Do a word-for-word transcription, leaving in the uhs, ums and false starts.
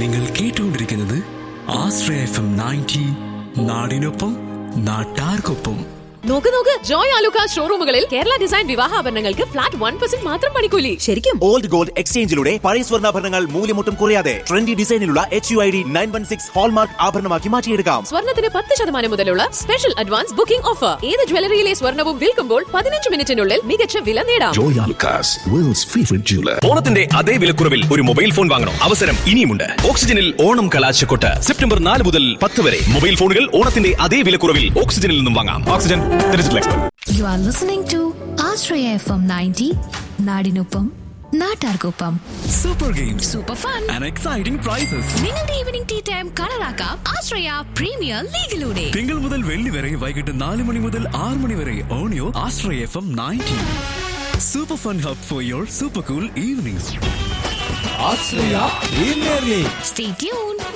നിങ്ങൾ കേട്ടുകൊണ്ടിരിക്കുന്നത് ആശ്രയ F M ninety, നാടിനൊപ്പം നാട്ടാർക്കൊപ്പം. നോക്ക് നോക്ക്, Joy Alukkas ഷോറൂമുകളിൽ Kerala design വിവാഹാഭരണങ്ങൾക്ക് flat one percent മാത്രം പണിക്കൂലി. ശരിക്കും ഓൾഡ് ഗോൾഡ് എക്സ്ചേഞ്ചിലൂടെ പഴയ സ്വർണ്ണാഭരണങ്ങൾ മൂല്യമൊട്ടും കുറയാതെ trendy ഡിസൈനിലുള്ള H U I D nine one six hallmark ആഭരണമാക്കി മാറ്റിയെടുക്കാം. സ്വർണ്ണത്തിന് പത്ത് ശതമാനം മുതലുള്ള സ്പെഷ്യൽ അഡ്വാൻസ് ബുക്കിംഗ് ഓഫർ. ഏത് ജ്വല്ലറിയിലെ സ്വർണ്ണവും വിൽക്കുമ്പോൾ പതിനഞ്ച് മിനിറ്റിനുള്ളിൽ മികച്ച വില നേടാം. Joy Alukkas, worlds favourite jeweller. ഓണത്തിന്റെ അതേ വിലക്കുറവിൽ ഒരു മൊബൈൽ ഫോൺ വാങ്ങണം. അവസരം ഇനിയുമുണ്ട്. ഓക്സിജനിൽ ഓണം കലാശക്കൊട്ട് സെപ്റ്റംബർ നാല് മുതൽ പത്ത് വരെ. മൊബൈൽ ഫോണുകൾ ഓണത്തിന്റെ അതേ വിലക്കുറവിൽ ഓക്സിജനിൽ നിന്നും വാങ്ങാം. Oxygen digital expert. You are listening to Ashraya F M ninety, നാടിനൊപ്പം നാട്ടാർക്കൊപ്പം. Super games, super fun and exciting prices. നിങ്ങളുടെ ഈവനിംഗ് ടീ ടൈം കളറാക്കാം ആശ്രയ പ്രീമിയർ ലീഗിലൂടെ. തിങ്കൾ മുതൽ വെള്ളി വരെ വൈകിട്ട് നാല് മണി മുതൽ ആറ് മണി വരെ ഓണിയോ ആശ്രയ F M ninety. Super fun hub for your super cool evenings. Stay tuned.